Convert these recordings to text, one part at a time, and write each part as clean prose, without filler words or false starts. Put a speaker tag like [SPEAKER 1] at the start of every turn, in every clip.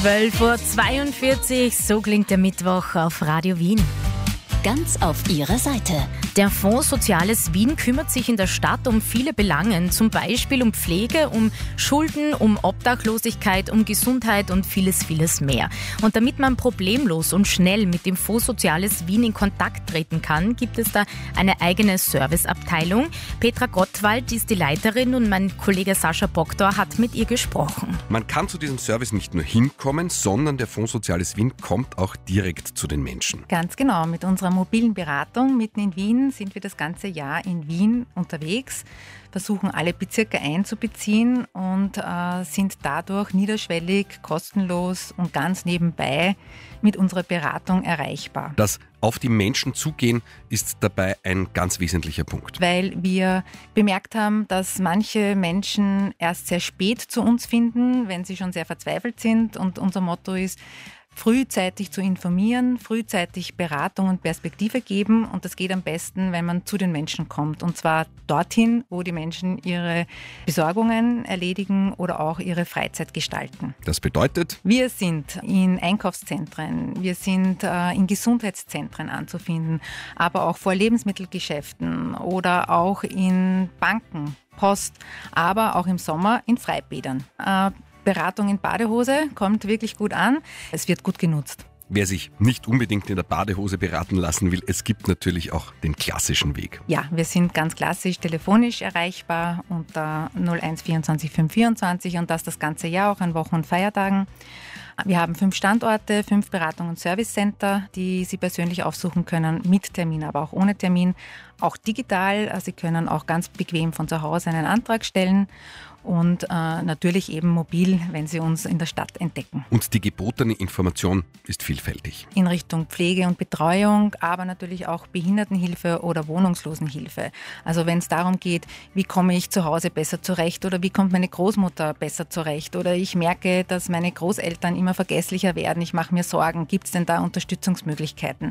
[SPEAKER 1] 12:42 Uhr, so klingt der Mittwoch auf Radio Wien.
[SPEAKER 2] Ganz auf ihrer Seite.
[SPEAKER 1] Der Fonds Soziales Wien kümmert sich in der Stadt um viele Belange, zum Beispiel um Pflege, um Schulden, um Obdachlosigkeit, um Gesundheit und vieles, vieles mehr. Und damit man problemlos und schnell mit dem Fonds Soziales Wien in Kontakt treten kann, gibt es da eine eigene Serviceabteilung. Petra Gottwald ist die Leiterin und mein Kollege Sascha Boktor hat mit ihr gesprochen.
[SPEAKER 3] Man kann zu diesem Service nicht nur hinkommen, sondern der Fonds Soziales Wien kommt auch direkt zu den Menschen.
[SPEAKER 4] Ganz genau, mit unserer mobilen Beratung mitten in Wien sind wir das ganze Jahr in Wien unterwegs, versuchen alle Bezirke einzubeziehen und sind dadurch niederschwellig, kostenlos und ganz nebenbei mit unserer Beratung erreichbar.
[SPEAKER 3] Das auf die Menschen zugehen ist dabei ein ganz wesentlicher Punkt.
[SPEAKER 4] Weil wir bemerkt haben, dass manche Menschen erst sehr spät zu uns finden, wenn sie schon sehr verzweifelt sind, und unser Motto ist, frühzeitig zu informieren, frühzeitig Beratung und Perspektive geben, und das geht am besten, wenn man zu den Menschen kommt, und zwar dorthin, wo die Menschen ihre Besorgungen erledigen oder auch ihre Freizeit gestalten.
[SPEAKER 3] Das bedeutet?
[SPEAKER 4] Wir sind in Einkaufszentren, wir sind in Gesundheitszentren anzufinden, aber auch vor Lebensmittelgeschäften oder auch in Banken, Post, aber auch im Sommer in Freibädern. Beratung in Badehose kommt wirklich gut an. Es wird gut genutzt.
[SPEAKER 3] Wer sich nicht unbedingt in der Badehose beraten lassen will, es gibt natürlich auch den klassischen Weg.
[SPEAKER 4] Ja, wir sind ganz klassisch telefonisch erreichbar unter 01 24 524 und das ganze Jahr, auch an Wochen- und Feiertagen. Wir haben 5 Standorte, 5 Beratung- und Servicecenter, die Sie persönlich aufsuchen können, mit Termin, aber auch ohne Termin. Auch digital, Sie können auch ganz bequem von zu Hause einen Antrag stellen und natürlich eben mobil, wenn Sie uns in der Stadt entdecken.
[SPEAKER 3] Und die gebotene Information ist vielfältig.
[SPEAKER 4] In Richtung Pflege und Betreuung, aber natürlich auch Behindertenhilfe oder Wohnungslosenhilfe. Also wenn es darum geht, wie komme ich zu Hause besser zurecht oder wie kommt meine Großmutter besser zurecht oder ich merke, dass meine Großeltern immer vergesslicher werden, ich mache mir Sorgen, gibt es denn da Unterstützungsmöglichkeiten?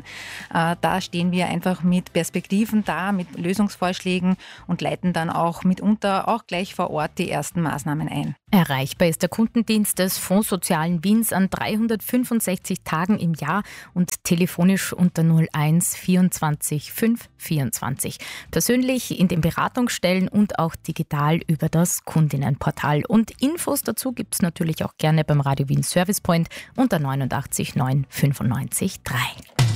[SPEAKER 4] Da stehen wir einfach mit Perspektiven da, mit Lösungsvorschlägen und leiten dann auch mitunter auch gleich vor Ort die ersten Maßnahmen ein.
[SPEAKER 1] Erreichbar ist der Kundendienst des Fonds Sozialen Wiens an 365 Tagen im Jahr und telefonisch unter 01 24 5 24. Persönlich in den Beratungsstellen und auch digital über das Kundinnenportal. Und Infos dazu gibt es natürlich auch gerne beim Radio Wien Service Point unter 89 9 95 3.